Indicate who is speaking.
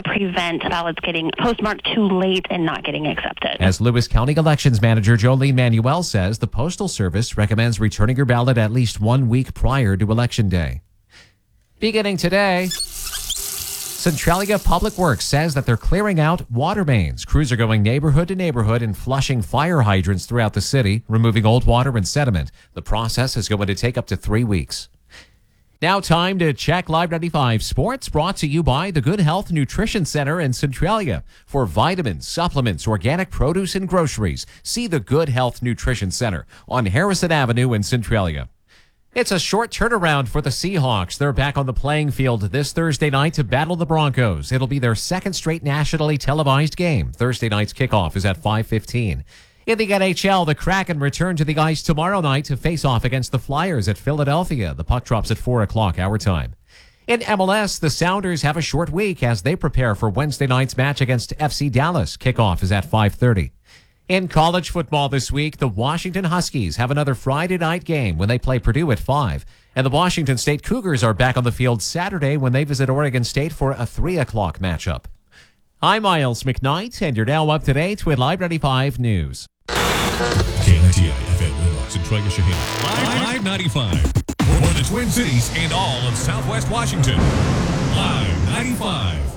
Speaker 1: prevent ballots getting postmarked too late and not getting accepted.
Speaker 2: As Lewis County Elections Manager Jolene Manuel says, the Postal Service recommends returning your ballot at least 1 week prior to Election Day. Beginning today, Centralia Public Works says that they're clearing out water mains. Crews are going neighborhood to neighborhood and flushing fire hydrants throughout the city, removing old water and sediment. The process is going to take up to 3 weeks. Now time to check Live 95 Sports, brought to you by the Good Health Nutrition Center in Centralia. For vitamins, supplements, organic produce, and groceries, see the Good Health Nutrition Center on Harrison Avenue in Centralia. It's a short turnaround for the Seahawks. They're back on the playing field this Thursday night to battle the Broncos. It'll be their second straight nationally televised game. Thursday night's kickoff is at 5:15. In the NHL, the Kraken return to the ice tomorrow night to face off against the Flyers at Philadelphia. The puck drops at 4 o'clock our time. In MLS, the Sounders have a short week as they prepare for Wednesday night's match against FC Dallas. Kickoff is at 5:30. In college football this week, the Washington Huskies have another Friday night game when they play Purdue at 5. And the Washington State Cougars are back on the field Saturday when they visit Oregon State for a 3 o'clock matchup. I'm Miles McKnight, and you're now up to date with Live 95 News.
Speaker 3: KNTI FM Little Centralia Shaheen. Live 95. For the Twin Cities and all of Southwest Washington. Live 95.